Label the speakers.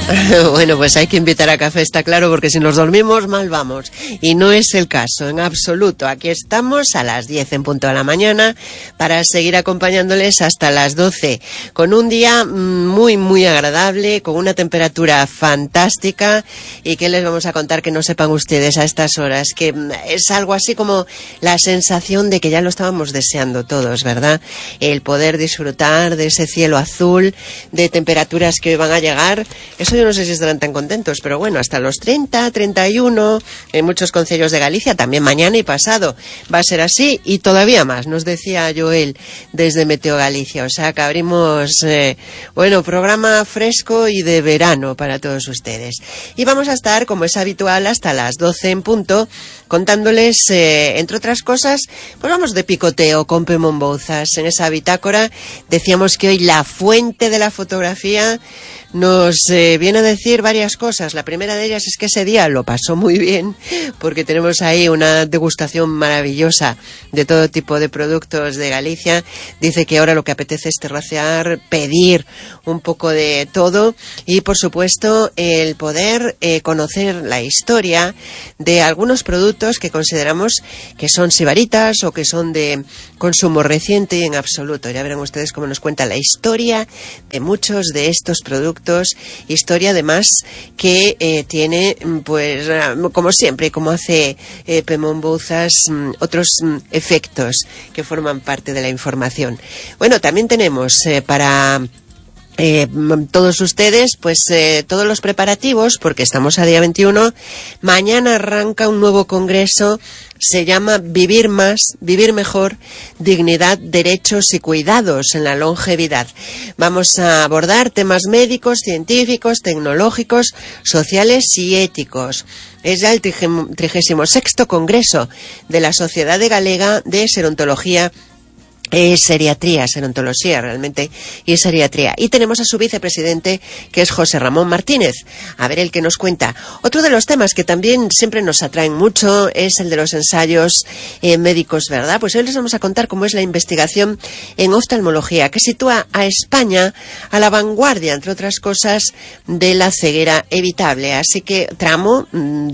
Speaker 1: Bueno, pues hay que invitar a café, está claro, porque si nos dormimos mal vamos. Y no es el caso, en absoluto. Aquí estamos a las 10 en punto de la mañana para seguir acompañándoles hasta las 12. Con un día muy, muy agradable, con una temperatura fantástica. ¿Y qué les vamos a contar que no sepan ustedes a estas horas? Que es algo así como la sensación de que ya lo estábamos deseando todos, ¿verdad? El poder disfrutar de ese cielo azul, de temperaturas que van a llegar. Eso yo no sé si estarán tan contentos, pero bueno, hasta los 30, 31, en muchos concellos de Galicia, también mañana y pasado va a ser así, y todavía más, nos decía Joel desde Meteo Galicia. O sea que abrimos, programa fresco y de verano para todos ustedes. Y vamos a estar, como es habitual, hasta las 12 en punto, contándoles, entre otras cosas, pues vamos de picoteo con Pemón Bouzas. En esa bitácora decíamos que hoy la fuente de la fotografía nos viene a decir varias cosas. La primera de ellas es que ese día lo pasó muy bien, porque tenemos ahí una degustación maravillosa de todo tipo de productos de Galicia. Dice que ahora lo que apetece es terracear, pedir un poco de todo y, por supuesto, el poder conocer la historia de algunos productos que consideramos que son sibaritas o que son de consumo reciente y en absoluto. Ya verán ustedes cómo nos cuenta la historia de muchos de estos productos. Historia además que tiene, pues como siempre, como hace Pemón Bouzas, otros efectos que forman parte de la información. Bueno, también tenemos para todos ustedes, pues todos los preparativos, porque estamos a día 21. Mañana arranca un nuevo congreso. Se llama Vivir Más, Vivir Mejor, Dignidad, Derechos y Cuidados en la Longevidad. Vamos a abordar temas médicos, científicos, tecnológicos, sociales y éticos. Es ya el 36º Congreso de la Sociedad Galega de Serontología, serontología realmente, y seriatría. Y tenemos a su vicepresidente, que es José Ramón Martínez. A ver el que nos cuenta. Otro de los temas que también siempre nos atraen mucho es el de los ensayos médicos, ¿verdad? Pues hoy les vamos a contar cómo es la investigación en oftalmología, que sitúa a España a la vanguardia, entre otras cosas, de la ceguera evitable. Así que tramo